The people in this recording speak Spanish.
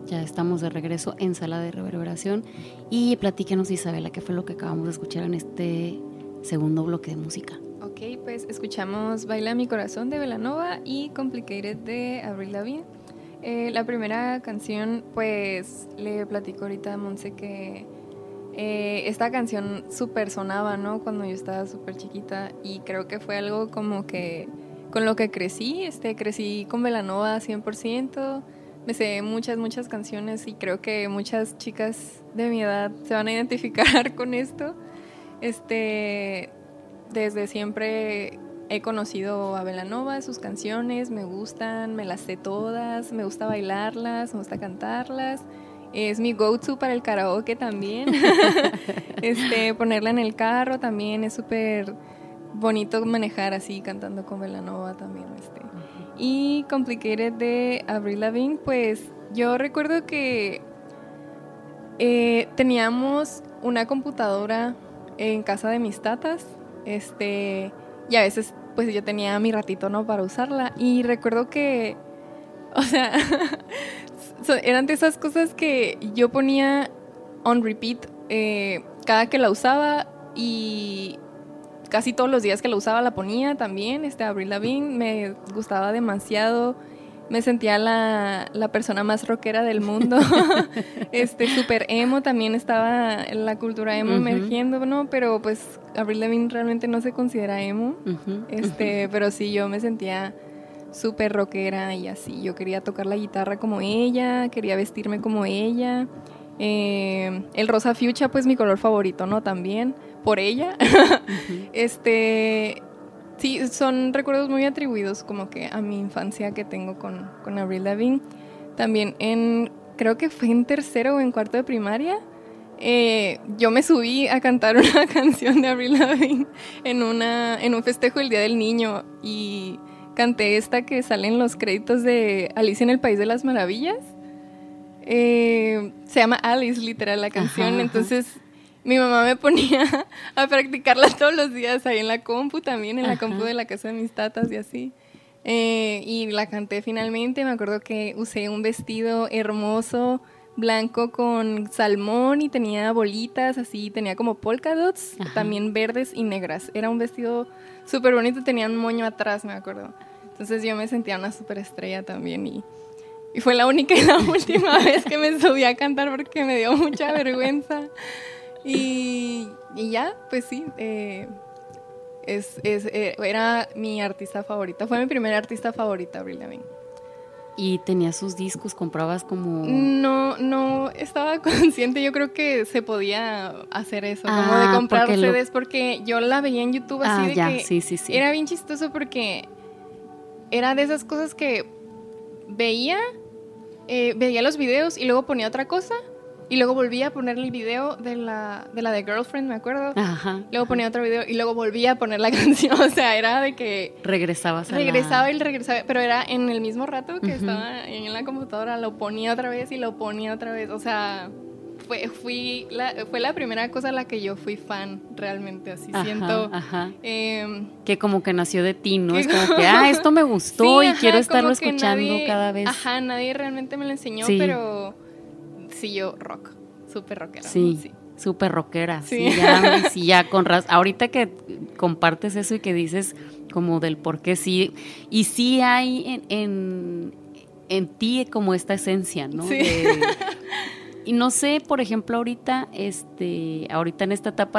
Ya estamos de regreso en Sala de Reverberación y platíquenos, Isabela, qué fue lo que acabamos de escuchar en este segundo bloque de música. Ok, pues escuchamos Baila mi corazón de Belanova y Complicated de Avril Lavigne. La primera canción, pues le platico ahorita a Monse que esta canción súper sonaba, ¿no? Cuando yo estaba súper chiquita, y creo que fue algo como que con lo que crecí. Crecí con Belanova 100%. Me sé muchas canciones y creo que muchas chicas de mi edad se van a identificar con esto. Desde siempre he conocido a Belanova, sus canciones me gustan, me las sé todas, me gusta bailarlas, me gusta cantarlas. Es mi go-to para el karaoke también. Ponerla en el carro también es súper bonito, manejar así cantando con Belanova también. Y Complicated de Avril Lavigne, pues yo recuerdo que teníamos una computadora en casa de mis tatas, y a veces pues yo tenía mi ratito, ¿no?, para usarla, y recuerdo que, o sea, eran de esas cosas que yo ponía on repeat cada que la usaba, y casi todos los días que la usaba la ponía también. Avril Lavigne me gustaba demasiado, me sentía la persona más rockera del mundo. Super emo, también estaba en la cultura emo emergiendo, ¿no? Pero pues Avril Lavigne realmente no se considera emo. Pero sí, yo me sentía súper rockera y así. Yo quería tocar la guitarra como ella, quería vestirme como ella. El rosa fuchsia, pues mi color favorito, ¿no? También por ella. Sí, son recuerdos muy atribuidos como que a mi infancia que tengo con Avril Lavigne. También creo que fue en tercero o en cuarto de primaria, yo me subí a cantar una canción de Avril Lavigne en un festejo del Día del Niño, y canté esta que sale en los créditos de Alicia en el País de las Maravillas. Se llama Alice, literal, la canción. Ajá. Entonces mi mamá me ponía a practicarla todos los días ahí en la compu también, en la compu de la casa de mis tatas y así. Y la canté finalmente. Me acuerdo que usé un vestido hermoso, blanco con salmón, y tenía bolitas así, tenía como polka dots, también verdes y negras. Era un vestido súper bonito, tenía un moño atrás, me acuerdo. Entonces yo me sentía una súper estrella también, y fue la única y la última vez que me subí a cantar porque me dio mucha vergüenza. Y ya, pues sí, era mi artista favorita. Fue mi primera artista favorita, Avril Lavigne. ¿Y tenías sus discos? ¿Comprabas como...? No estaba consciente. Yo creo que se podía hacer eso, como de comprar CDs, porque yo la veía en YouTube así que sí. Era bien chistoso porque era de esas cosas que veía los videos y luego ponía otra cosa. Y luego volvía a poner el video de la de Girlfriend, me acuerdo. Luego ponía otro video y luego volvía a poner la canción. O sea, era de que... regresaba, pero era en el mismo rato que estaba en la computadora. Lo ponía otra vez y lo ponía otra vez. O sea, fue la primera cosa a la que yo fui fan, realmente. Así siento. Que como que nació de ti, ¿no? Es como que, esto me gustó, y quiero estarlo escuchando cada vez. Nadie realmente me lo enseñó, pero... Sí, yo súper rockera. Sí, súper rockera. Sí, ya con ahorita que compartes eso y que dices como del por qué sí, y sí hay en ti como esta esencia, ¿no? Sí. Y no sé, por ejemplo, ahorita en esta etapa